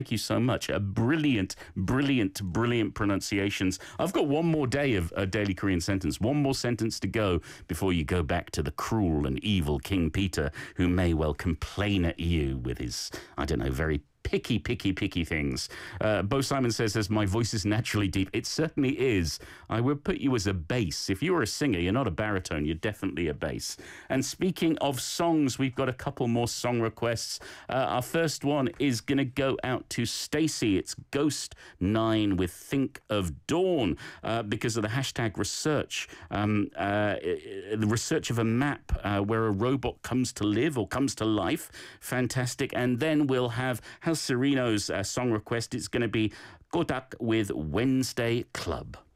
Thank you so much. Brilliant, brilliant, brilliant pronunciations. I've got one more day of a daily Korean sentence, one more sentence to go before you go back to the cruel and evil King Peter, who may well complain at you with his, I don't know, very picky things. Bo Simon says, as my voice is naturally deep. It certainly is. I would put you as a bass. If you're a singer, you're not a baritone, you're definitely a bass. And speaking of songs, we've got a couple more song requests. Our first one is going to go out to Stacey. It's Ghost 9 with Think of Dawn, because of the hashtag research. The research of a map where a robot comes to live or comes to life. Fantastic. And then we'll have House Sereno's song request. It's going to be Kodak with Wednesday Club.